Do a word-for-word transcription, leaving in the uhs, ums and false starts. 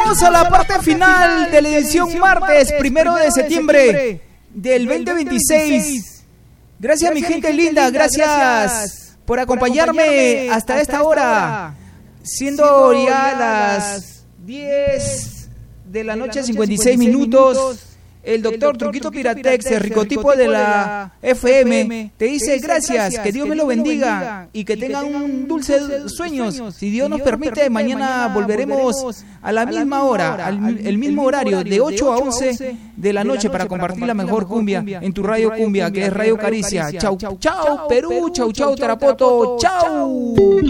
llegamos a la parte final de la edición martes, primero de septiembre del veinte veintiséis. Gracias mi gente linda, gracias por acompañarme hasta esta hora, siendo ya las diez de la noche, cincuenta y seis minutos. El doctor Truquito Piratex, el ricotipo de la F M, te dice gracias, que Dios me lo bendiga y que tengan un dulce sueños. Si Dios nos permite, mañana volveremos a la misma hora, al el mismo horario, de ocho a once de la noche, para compartir la mejor cumbia en tu radio cumbia, que es Radio Caricia. Chau, chau, Perú, chau, chau, Tarapoto, chau.